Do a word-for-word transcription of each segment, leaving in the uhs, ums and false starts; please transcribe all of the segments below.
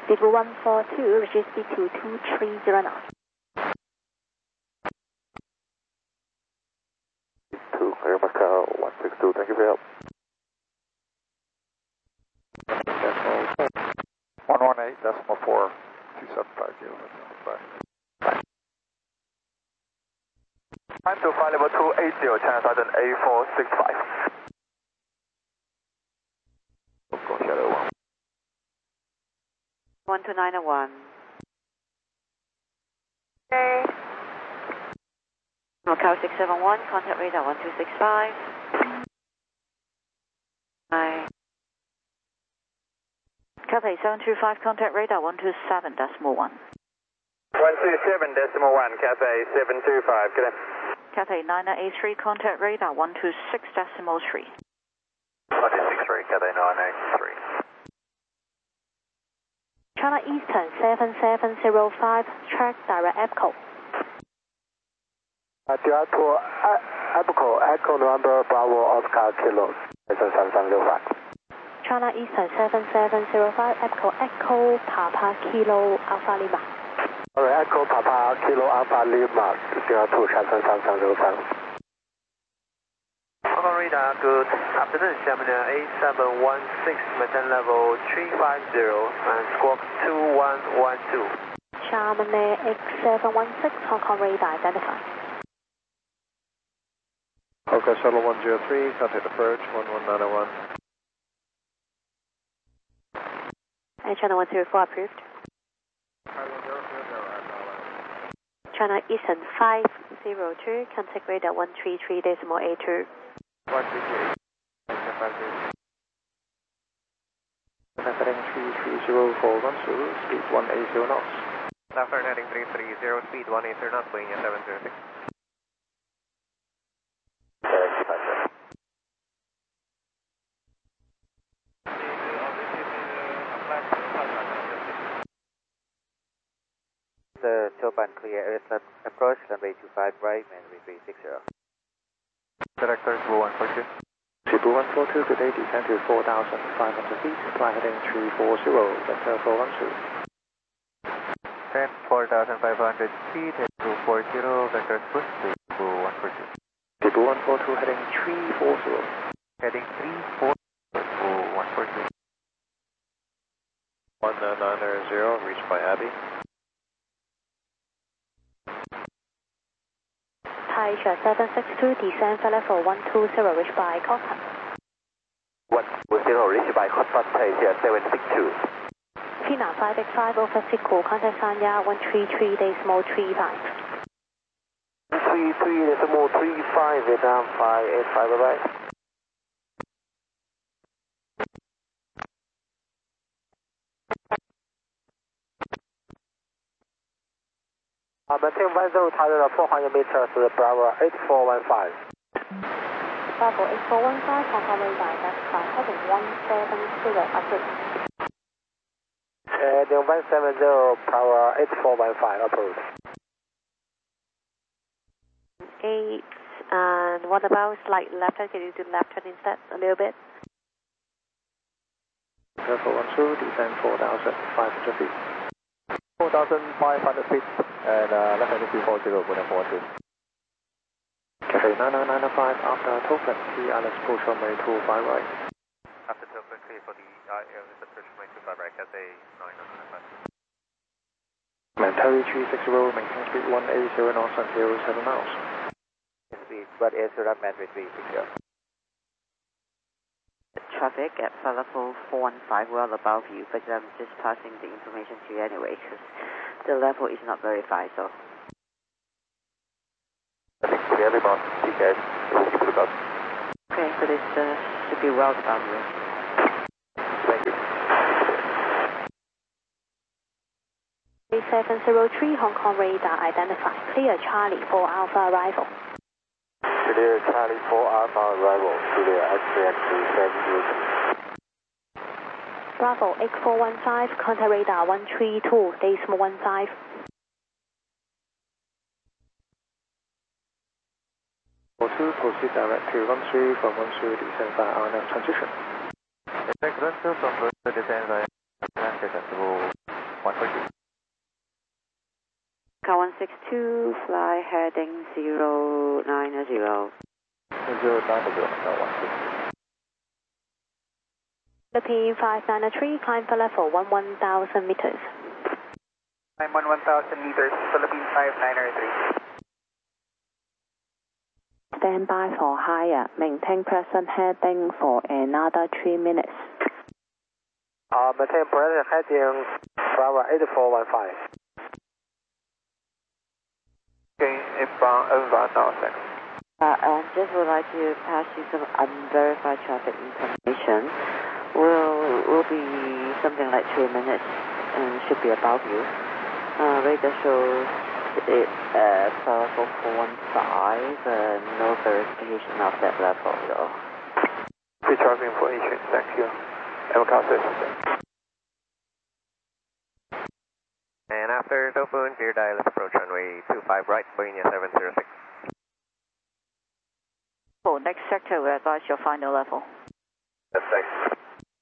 Speedbird one four two, reduce speed to two three zero knots. two, Air Macau one six two, thank you for your help. one one eight decimal four, two seven five zero. Time to flight level two eight zero, China Southern A four six five. Go shadow one. one two nine one. Okay. Macau six seven one, contact radar one two six five. Hi. Cathay seven two five, contact radar one two seven decimal one. one two seven decimal one, Cathay seven two five, good day. Cathay nine nine eight three, contact radar one two six decimal three. one two six three, Cathay nine eight three. China Eastern seven seven zero five, track direct EPCO. Uh, direct to uh, EPCO, Echo November Bravo Oscar Kilo, seven seven seven zero five. China Eastern seven seven zero five, EPCO Echo Papa Kilo Alpha Lima. Alright, Echo Papa Kilo Alpha Lima, direct to seven seven seven zero five. Hong Kong radar, good afternoon, Gemini A seven one six, maintain level three five zero, and squawk two one one two. Gemini X seven one six, Hong Kong radar identified. Okay, shuttle one zero three, contact approach one one nine one. And China one zero four approved. China Eastern five zero two, contact radar one three three decimal eight two. one three three, five zero. Left heading three three zero for one two, speed one eight zero knots. Left turn heading three three zero, speed one eight zero knots, Boeing seven zero six. The Chopan clear airslot approach, runway two five right, runway three six zero. Director two one four two. Cebu one four two, good day, descend to four thousand five hundred feet, fly heading three four zero, vector four one two. ten, four thousand five hundred feet, head two four zero, vector split, Cebu one four two. Cebu one four two, heading three four zero. Heading three four zero, one four two. one nine zero, reached by Abbey. Taisha seven six two, descend flight level one two zero, reached by Costa. one two zero, reached by Costa, Taisha seven six two. Pina five X five, over Siku, contact Sanya one three three decimal three five. three three decimal three five, Vietnam five eight five, bye bye. Uh, maintain one zero target of four hundred meters, Bravo eight four one five. Bravo eight four one five, Hong Kong radar identified, heading one seven zero, approved. Heading one seven zero, Bravo eight four one five, approved. eight, and what about slight left turn? Can you do left turn instead, a little bit? four one two, descend four thousand five hundred feet. four thousand five hundred feet, and uh, left heading two four zero, good and four two. Cathay nine nine nine five, after Tokyo, T Alex push runway two five right. After Tokyo, clear for the I L, is approach runway two five right, Cathay nine nine nine five. Mantelli three six zero, maintain speed one eight zero knots until seven miles. Speed one eight zero, runway three six zero. Traffic at flight level four one five, well above you, but I'm just passing the information to you anyway, because the level is not verified, so. I think clearly about T K S, keep it above. Okay, so this uh, should be well above you. Thank you. A seven zero three, Hong Kong radar identified, clear Charlie for Alpha arrival. Clear Charlie four Alpha arrival, clear X X seven zero two. Bravo eight four one five, contact radar one three two decimal one five. four two, proceed direct to one three from one two, descend via R N F transition. Expect run two from Bristol, descend via Atlantic at Cebu two, fly heading zero nine zero. zero nine zero, Macau one two. Philippine five nine three, climb for level one one thousand meters. I'm on one thousand meters, Philippine five nine three. Stand by for higher. Maintain present heading for another three minutes. Uh, maintain present heading Bravo eight four one five. Okay, inbound, inbound now, thanks. Uh, and just would like to pass you some unverified traffic information. Will will be something like three minutes and should be above you. Uh, radar shows it uh, level four one five, uh, no verification of that level though. Free traffic information, thank you. M C A O system. And after Tofun, clear dial, let's approach runway two five right, Boeing seven zero six. Oh, next sector we advise your final level. That's thanks.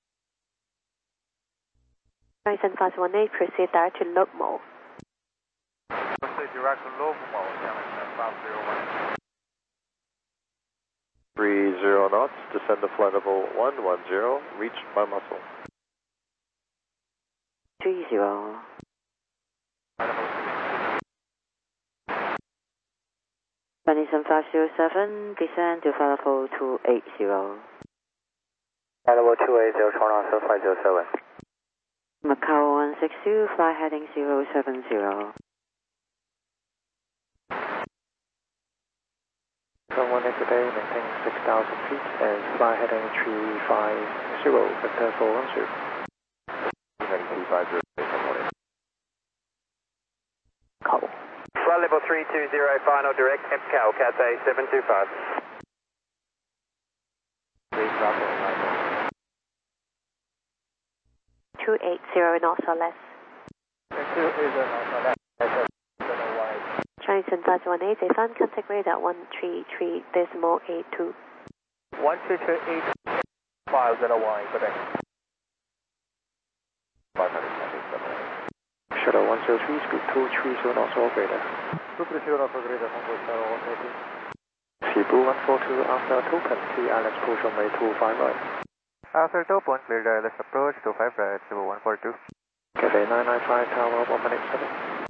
Horizon five one eight, proceed direct to Loop Mode. Proceed direct to Loop Mode, five zero one. three zero knots, descend to flight level one one zero, reach by muscle. Three zero. Venison five zero seven, descend to flight level two eight zero. Flight level two eight zero, Toronto five zero seven. Macau one six two, fly heading zero seven zero. One eight today, maintain six thousand feet and fly heading three five zero, vector four one zero. Heading three five zero, Cool. Flight level three two zero, final direct, M C A O, Cathay seven two five. two eight zero knots or less. Chinese five one eight, define contact radar one three three decimal eight two. one two three eight five zero one, good day. Shuttle one zero three, speed two three zero knots or greater. two three zero knots or greater, Shuttle one zero three. Cebu one four two, after token, T Islands push runway two five right. After Topon, clear dial, let's approach two five right, zero one four two. Cathay nine nine five, tower one minute seven.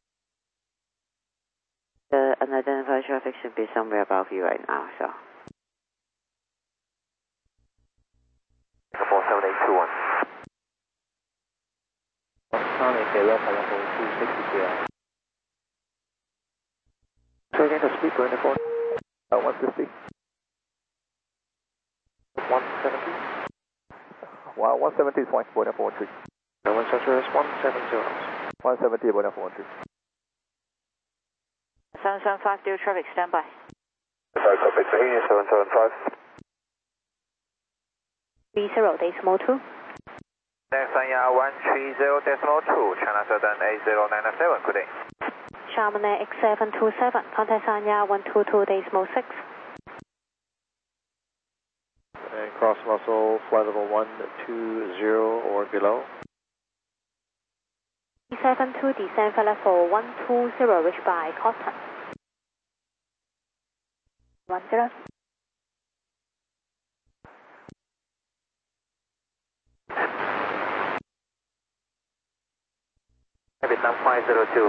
The unidentified traffic should be somewhere above you right now, so. four seven eight two one. Charlie, Taylor, level two sixty zero. So again, the speed going to four. Uh, one fifty. one seventy. Wow, one seventy is fine, Boeing four one three. No one such as one seventy. one seventy, Boeing four one three. seven seven five, do traffic, stand by. Sorry, copy, Tahiti seven seven five. three zero decimal two. Next on ya one three zero decimal two, China Southern eight zero nine seven, good day. Chamonix X seven two seven, contact Sanya one two two decimal six. And cross muscle, flight level one two zero or below. seven two, descend for level one two zero, reach by Cotton. one zero. Vietnam five zero two.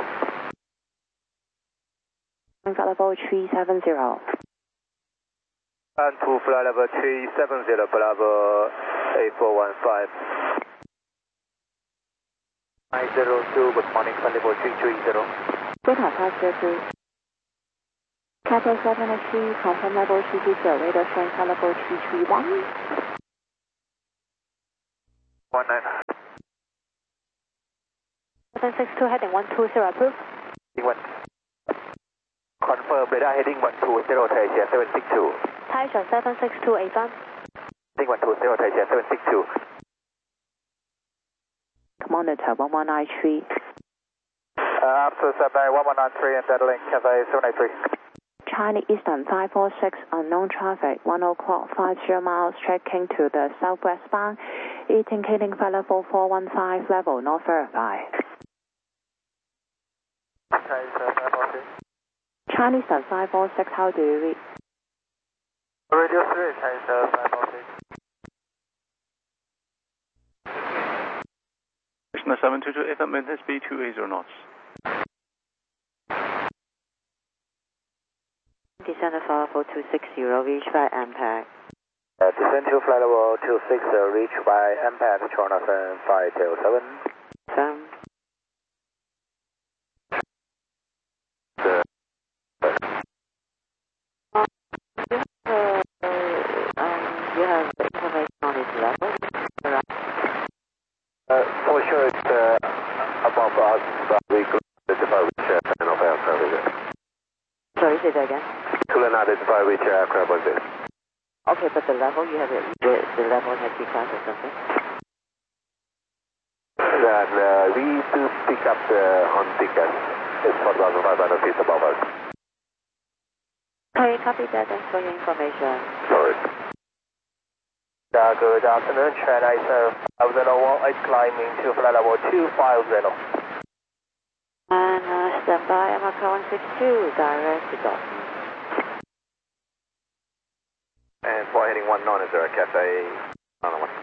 For level three seven zero. And to flight level three seven zero, Bravo eight four one five. five zero two, good morning, flight level three three zero. Good night, five zero two. Cathay seven X three, confirm level three three zero, radar showing flight level three three one. one nine. seven six two, heading one two zero, approved. one. Confirm radar heading one two zero, Taisha seven six two. Taisha seven six two, Avon. Heading one two zero, Taisha seven six two. Monitor one one nine three. Uh, after standby one one nine three and settling Cathay seven eight three. China Eastern five four six, unknown traffic, one o'clock, five zero miles, tracking to the southwest bound, indicating flight level four one five level, not verified. Okay, so China Eastern five four six, how do you read? Radio three, China five four six. Cessna seven two two, F M maintain speed two eighty knots. Descend to follow four two six zero, reach by impact. Uh, descend to flight level two six zero, reach by impact, Jonathan five zero seven. Some. You have information on its level? Uh, for sure it's uh, above us, but we could identify which uh, kind of aircraft is it. Sorry, say that again? Could not identify which aircraft was it. Okay, but the level, you have it, the, the level has T class or something? And uh, we do pick up the on ticket. It's four thousand five hundred feet above us. Okay, copy that. Thanks for your information. Sorry. Uh, good afternoon, China Eastern five zero one eight, climbing to flight level two five zero. And uh, stand by, M R one six two, direct to Dalton. And flight heading one nine, is there a cafe on one?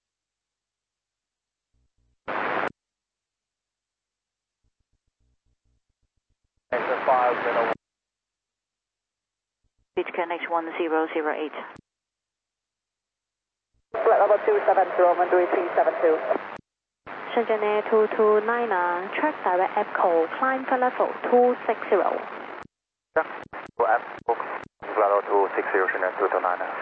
China five zero one. Beach Connect one zero zero eight. Flight level two seven zero, one three three seven two. Shenzhen Air two two nine, track direct Echo, climb for level two six zero. Yeah, to Echo, flight level two six zero, Shenzhen two two nine.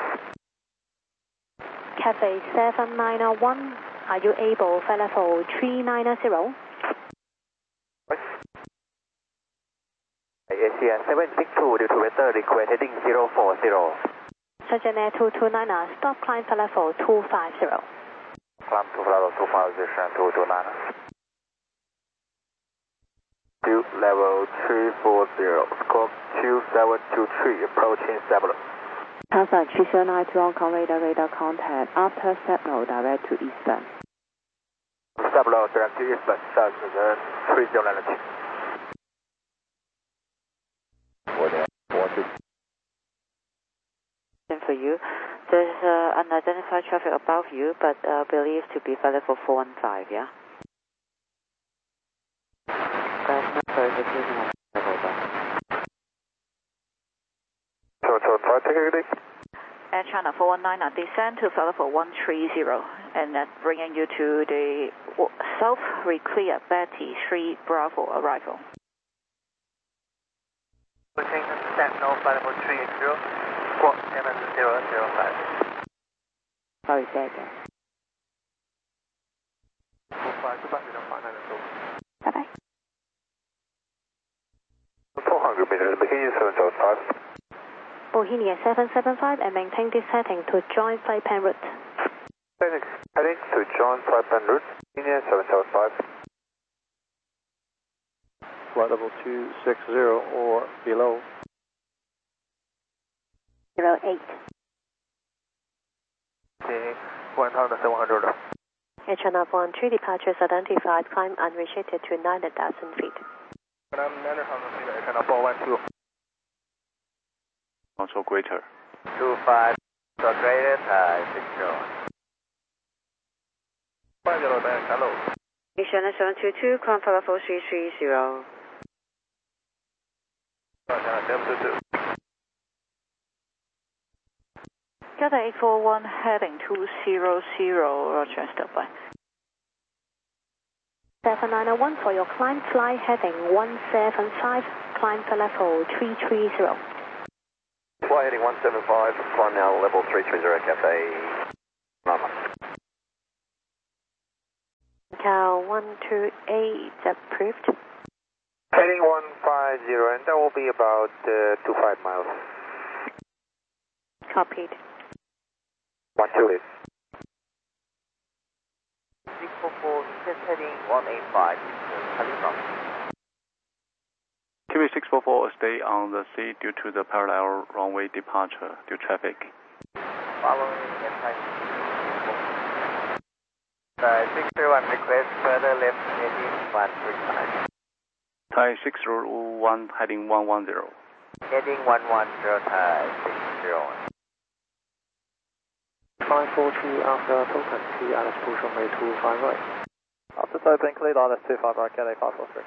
Cafe seven nine one, are you able for level three nine zero? A C S seven six two, due to weather, request heading zero four zero. Shenzhen Air two two nine, stop climb for level two five zero. Climb to flight level two five zero, Shenzhen two two nine. To level three four zero, squawk two seven two three, approaching Stable. Alpha three zero nine two on radar, radar contact. After Stable, direct to Eastern. Stable, direct to Eastern, south three zero nine two. For you, there's uh, unidentified traffic above you, but uh, believed to be flight level four one five, yeah? That's not verification of level, though. So, so, flight security? Air China four one nine, descend to flight level one three zero, and then bringing you to the South Reclear Betty three Bravo arrival. Washington Sentinel flight level three eight zero. Squawk seven zero zero five. Sorry, say again. Bye-bye. four hundred meters, Bohemia seven seven five. Bohemia seven seven five, and maintain this heading to join flight plan route. Heading, heading to join flight plan route, Bohemia seven seven five. Flight level two six zero or below. Zero eight. Okay, one thousand seven hundred. Air China one three, departures identified, climb unrestricted to nine thousand feet. I'm nine thousand feet, Air China four one two. Also greater. two five, so greater, uh, six zero. five zero nine, hello. China seven two two, climb for level three three zero. seven two two. Delta eight four one, heading two zero zero, Roger, stop by. seven nine one for your climb, fly heading one seven five, climb for level three three zero. Fly heading one seven five, climb now level three three zero, Cafe Mama. Cal one two eight, approved. Heading one five zero, and that will be about uh, two five miles. Copied. one two eight. six four four, just heading one eight five. Q B six four four stay on the sea due to the parallel runway departure due traffic. Following anti uh, six zero one, request further left heading one three five. Thai six zero one heading one one zero. heading one one zero Thai six zero one. five four three after token, T Alice push runway two five right. After open, cleared Alice two five right, Cathay five four three.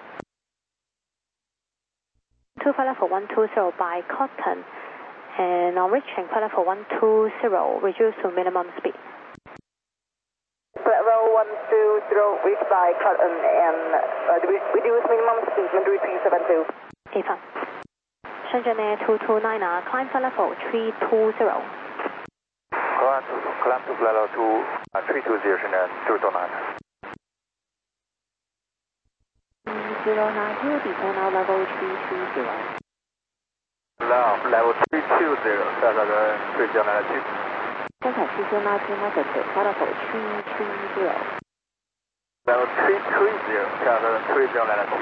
two five level one two zero by Cotton, and on reaching flight level one two zero, reduce to minimum speed. Level one two zero, reached by Cotton, and uh, reduce minimum speed, Mandarin three seven two. Affirm. Shenzhen Air two two nine, climb flight level three two zero. Climb to, climb to level two, uh, three two zero, Shenzhen two two nine. zero nine two, descend now level three two zero. Now, level three two zero, 下载跟对江南的区。 刚才是 zero nine two negative, flight level three three zero. Level three three zero, 下载跟对江南的区。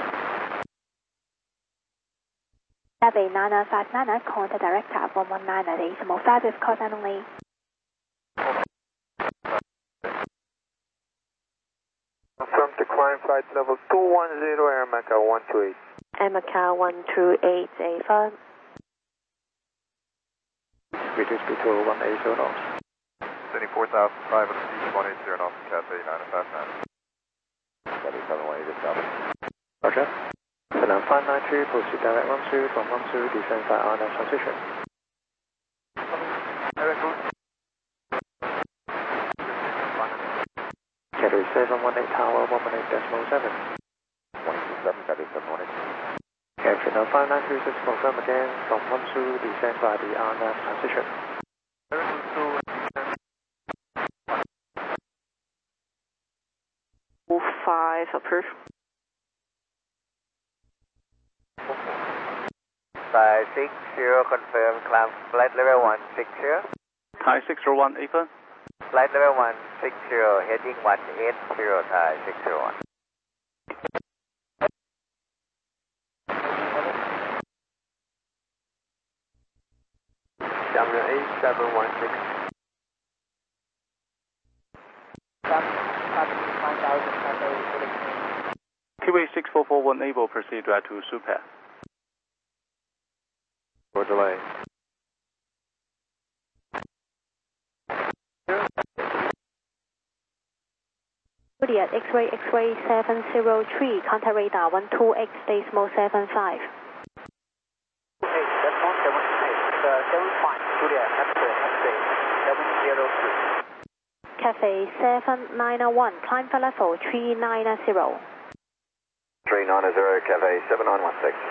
Cathay nine five nine, contact director one one nine decimal five with call sign only. Confirm to climb flight level two one zero, Air Macau one two eight. Air Macau one two eight, affirm. Reduce speed to one eighty knots. seventy-four thousand five hundred feet, one eighty knots, Cathay nine five nine. seventy-seven one eighty seven. Roger. Vietnam five nine two, proceed direct one two from one two, descend by R N F transition. Cathay seven one eight tower, one one eight decimal seven. one two seven, Cathay seven one eight. Okay, Vietnam five nine two six, confirm again from one two, descend by the R N F transition. five approved. Thai six zero, confirm, climb flight level one six zero. Thai six zero one, affirm. Flight level one six zero, heading one eight zero, Thai six zero one. Xiamen A seven one six. Q A six four four one able, proceed direct to Super. For delay. Juliet X-ray X-ray seven zero three, contact radar one two eight decimal seven five. Hey, that's one seven eight, uh, seven five, Juliet X-ray X-ray seven zero three. Cathay seven nine one, climb flight level three nine zero. three nine zero, Cathay seven nine one six.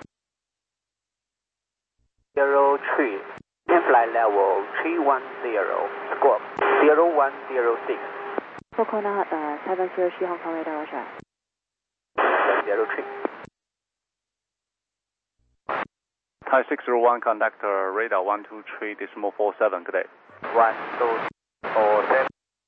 Zero three, in flight level three one zero, squawk zero one zero six. Focal now, uh, seven zero three Hong Kong radar, roger. Zero three. Thai six zero one, conductor radar one two three decimal four seven, good day. One two four seven.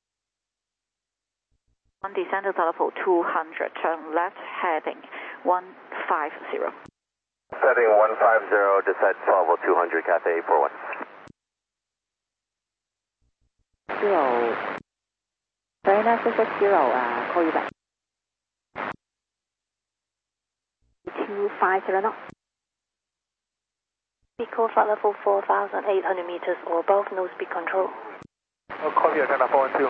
One descend to level two hundred, turn left heading one five zero. Heading one five zero, descent level two hundred, Cathay eight four one. Zero. Very nice, six zero, uh, call you back. two five zero knots. Speed call flight level four thousand eight hundred meters or above, no speed control. I'll call you at four one two.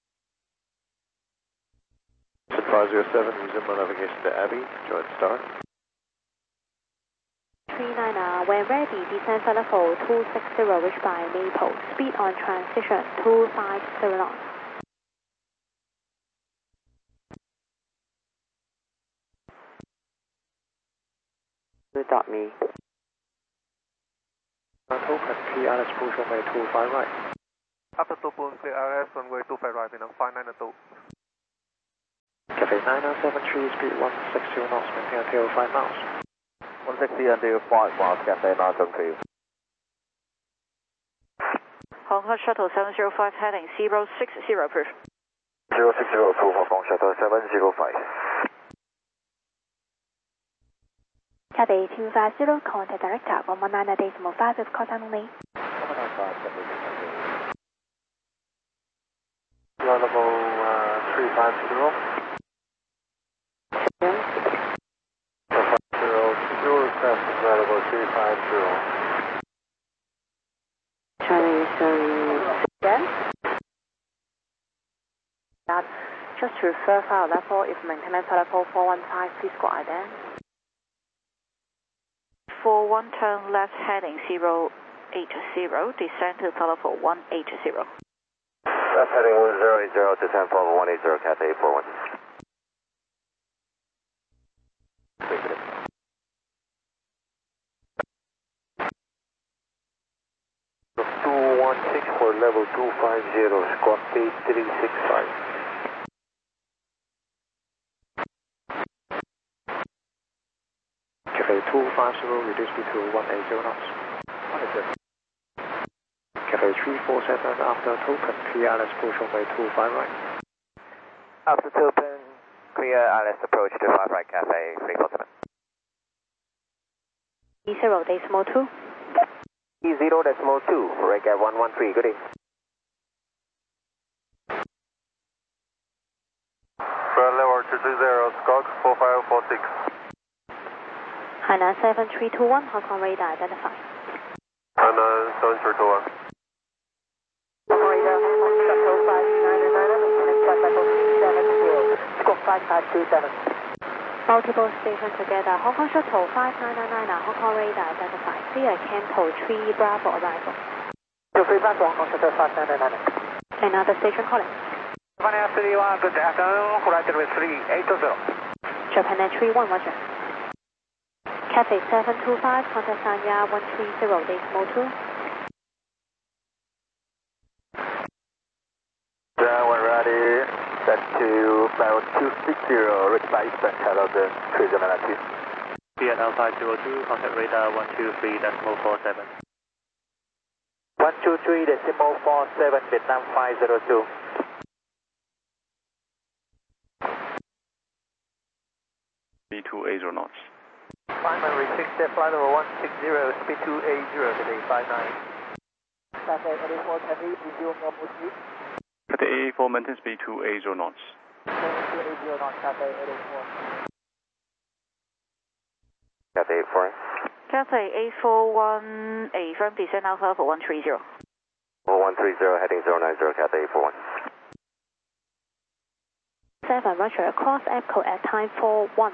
five zero seven, resume navigation to Abbey, join start. three nine, uh, when ready, descend flight level two six zero, reach by Maple. Speed on transition two five zero knots. Dot me. Token, T Alice push runway two five right. After Topun, clear R S runway two five right, Vietnam five nine two. Cathay nine nine seven three, speed one six zero knots, maintain until five miles. one sixty until five miles, Cathay nine seven three. Hong Kong Shuttle seven zero five heading zero six zero, approved. zero six zero two, Hong Kong Shuttle seven zero five. Cathay two five zero, contact director one one nine decimal five with call sign only. Level uh, three five zero. Level three five zero. China Eastern again. That just to verify level, if maintenance level four one five, please go ident. four one turn left heading zero eight zero, descend to level one eight zero. Left heading one zero eight zero, descend for one eight zero, Cathay eight four one. two one six for level two five zero, squawk eight three six five. Cathay two five zero, reduce speed to one eight zero knots. Cathay three four seven after token, clear I L S approach runway two five right. After token, clear I L S approach to five right, Cathay three four seven. E zero decimal two. E zero decimal two, rate at one one three, good day. Flight level two two zero, squawk four five four six. Hainan seven three two one, Hong Kong radar identified. Hainan seven three two one. Radar, Shuttle five nine nine, and flight level seven zero, squawk five five two seven. Multiple stations together, Hong Kong Shuttle five nine nine, Hong Kong radar identified. Clear Canto three Bravo arrival. two three Bravo, Hong Kong Shuttle five nine nine. Another station calling. Japan Air three one, good afternoon, flight with three eight zero. Japan Air three one, roger. Cathay seven two five, contact Sanya one three zero decimal two. Then we're ready. Set to level two six zero, reach by Eastern Channel three zero nine two. V N L five zero two, contact radar one two three decimal four seven. one two three decimal four seven, Vietnam five zero two. B two eight zero knots. Primary six, flight level one six zero, speed two eight zero, today five nine. Cathay eighty-four, Cathay, resume normal speed. Cathay eighty-four, maintain speed two eight zero knots. two eight zero knots, Cathay eighty-four. Cathay eight four. Cathay eight four one, a firm descent alpha for one three zero. one three zero, heading zero nine zero, Cathay eight four one. seven, roger, cross echo at time four one.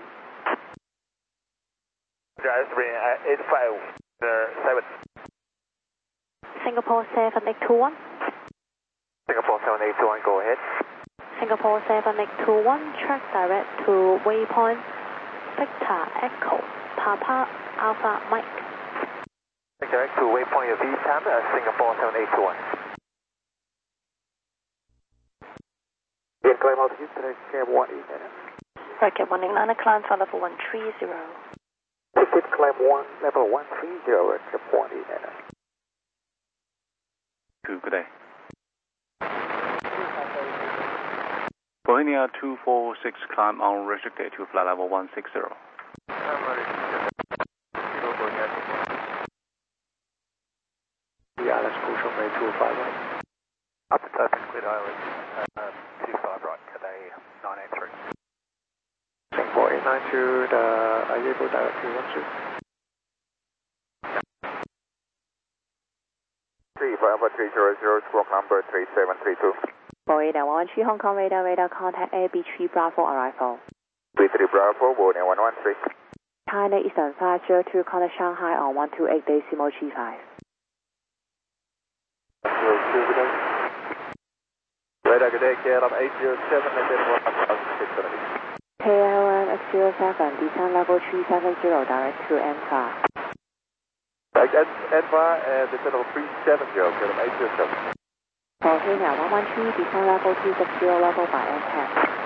eight five seven. Singapore seven eight two one. Singapore seven eight two one, go ahead. Singapore seven eight two one, track direct to waypoint Victor Echo Papa Alpha Mike. Track direct to waypoint V time, uh, Singapore seven eight two one. Again, climb altitude, today cab one eight nine. Rocket one eight nine, climb for level one three zero. Ticket climb one, level one three zero, cab one eight nine. Two, good day. Bohemia two four six, climb unrestricted to flight level one six zero. Yeah, let's push on way two five right. Up to token, clear island, uh, two five right, Cathay nine eight three. Singapore eight nine two, the, are you able direct to one two? three five three zero zero, squawk number three seven three two. Boeing one one three, Hong Kong radar, radar contact A B three Bravo arrival. B three Bravo, Boeing one one three. China Eastern five zero two, contact Shanghai on one two eight decimal three five. Radar, good day, K L M eight zero seven, and then one six seven. K L M eight zero seven, descent level three seven zero, direct to A N F A. Direct A N F A, and descent level three seven zero, K L M eight zero seven. Bohemia one one three, descent level two six zero, level by A N F A.